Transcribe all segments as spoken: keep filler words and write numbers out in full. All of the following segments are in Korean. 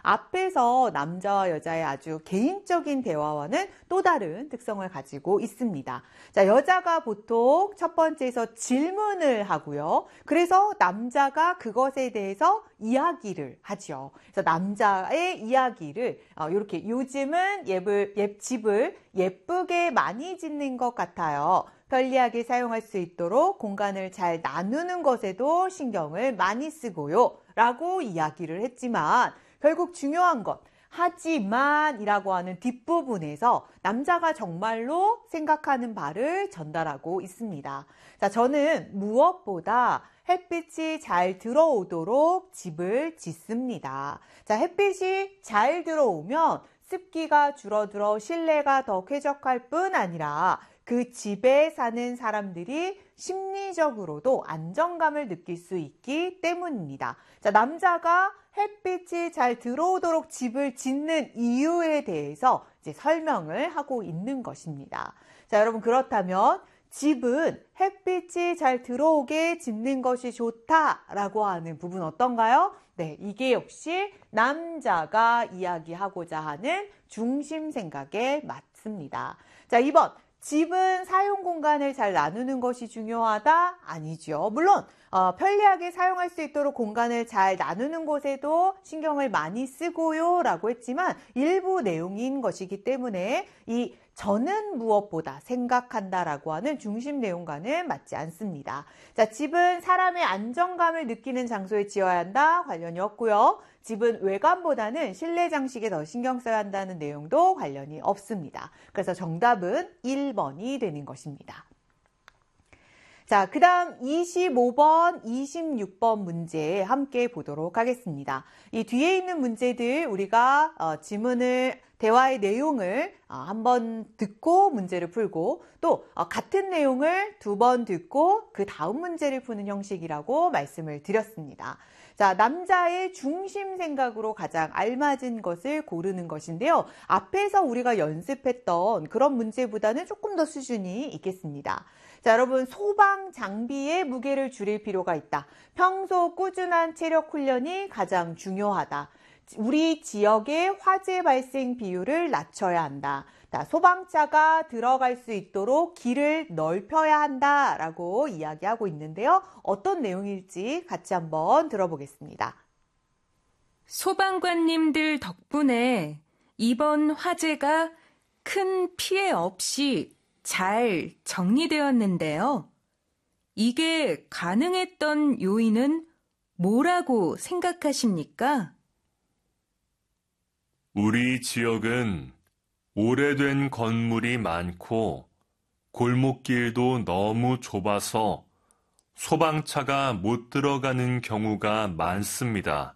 앞에서 남자와 여자의 아주 개인적인 대화와는 또 다른 특성을 가지고 있습니다. 자, 여자가 보통 첫 번째에서 질문을 하고요. 그래서 남자가 그것에 대해서 이야기를 하죠. 그래서 남자의 이야기를 어, 이렇게 요즘은 예불, 예, 집을 예쁘게 많이 짓는 것 같아요. 편리하게 사용할 수 있도록 공간을 잘 나누는 것에도 신경을 많이 쓰고요. 라고 이야기를 했지만 결국 중요한 것, 하지만 이라고 하는 뒷부분에서 남자가 정말로 생각하는 바를 전달하고 있습니다. 자, 저는 무엇보다 햇빛이 잘 들어오도록 집을 짓습니다. 자, 햇빛이 잘 들어오면 습기가 줄어들어 실내가 더 쾌적할 뿐 아니라 그 집에 사는 사람들이 심리적으로도 안정감을 느낄 수 있기 때문입니다. 자, 남자가 햇빛이 잘 들어오도록 집을 짓는 이유에 대해서 이제 설명을 하고 있는 것입니다. 자, 여러분 그렇다면 집은 햇빛이 잘 들어오게 짓는 것이 좋다라고 하는 부분 어떤가요? 네, 이게 역시 남자가 이야기하고자 하는 중심 생각에 맞습니다. 자, 이 번. 집은 사용 공간을 잘 나누는 것이 중요하다? 아니죠. 물론 어, 편리하게 사용할 수 있도록 공간을 잘 나누는 곳에도 신경을 많이 쓰고요 라고 했지만 일부 내용인 것이기 때문에 이 저는 무엇보다 생각한다라고 하는 중심 내용과는 맞지 않습니다. 자, 집은 사람의 안정감을 느끼는 장소에 지어야 한다 관련이 없고요. 집은 외관보다는 실내 장식에 더 신경 써야 한다는 내용도 관련이 없습니다. 그래서 정답은 일 번이 되는 것입니다. 자, 그 다음 이십오 번, 이십육 번 문제 함께 보도록 하겠습니다. 이 뒤에 있는 문제들 우리가 어, 지문을 대화의 내용을 한번 듣고 문제를 풀고 또 같은 내용을 두 번 듣고 그 다음 문제를 푸는 형식이라고 말씀을 드렸습니다. 자, 남자의 중심 생각으로 가장 알맞은 것을 고르는 것인데요. 앞에서 우리가 연습했던 그런 문제보다는 조금 더 수준이 있겠습니다. 자, 여러분 소방 장비의 무게를 줄일 필요가 있다. 평소 꾸준한 체력 훈련이 가장 중요하다. 우리 지역의 화재 발생 비율을 낮춰야 한다. 자, 소방차가 들어갈 수 있도록 길을 넓혀야 한다라고 이야기하고 있는데요. 어떤 내용일지 같이 한번 들어보겠습니다. 소방관님들 덕분에 이번 화재가 큰 피해 없이 잘 정리되었는데요. 이게 가능했던 요인은 뭐라고 생각하십니까? 우리 지역은 오래된 건물이 많고 골목길도 너무 좁아서 소방차가 못 들어가는 경우가 많습니다.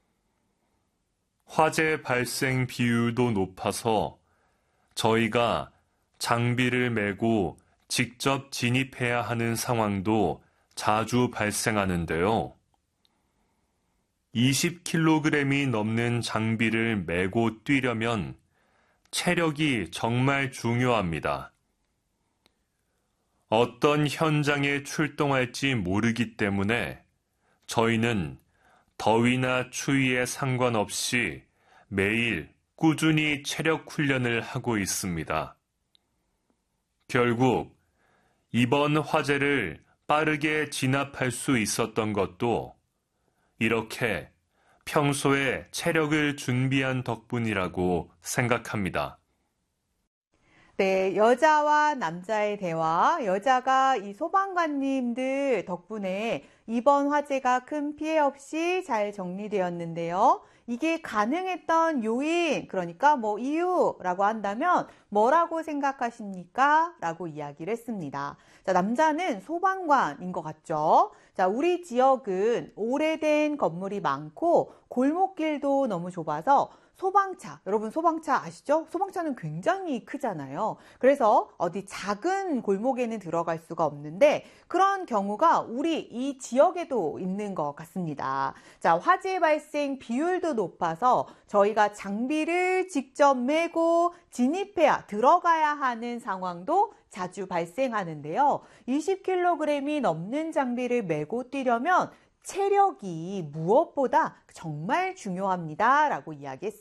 화재 발생 비율도 높아서 저희가 장비를 메고 직접 진입해야 하는 상황도 자주 발생하는데요. 이십 킬로그램이 넘는 장비를 메고 뛰려면 체력이 정말 중요합니다. 어떤 현장에 출동할지 모르기 때문에 저희는 더위나 추위에 상관없이 매일 꾸준히 체력 훈련을 하고 있습니다. 결국 이번 화재를 빠르게 진압할 수 있었던 것도 이렇게 평소에 체력을 준비한 덕분이라고 생각합니다. 네, 여자와 남자의 대화, 여자가 이 소방관님들 덕분에 이번 화재가 큰 피해 없이 잘 정리되었는데요. 이게 가능했던 요인, 그러니까 뭐 이유라고 한다면 뭐라고 생각하십니까? 라고 이야기를 했습니다. 자, 남자는 소방관인 것 같죠? 자, 우리 지역은 오래된 건물이 많고 골목길도 너무 좁아서 소방차, 여러분 소방차 아시죠? 소방차는 굉장히 크잖아요. 그래서 어디 작은 골목에는 들어갈 수가 없는데 그런 경우가 우리 이 지역에도 있는 것 같습니다. 자, 화재 발생 비율도 높아서 저희가 장비를 직접 메고 진입해야 들어가야 하는 상황도 자주 발생하는데요. 이십 킬로그램이 넘는 장비를 메고 뛰려면 체력이 무엇보다 정말 중요합니다. 라고 이야기했습니다.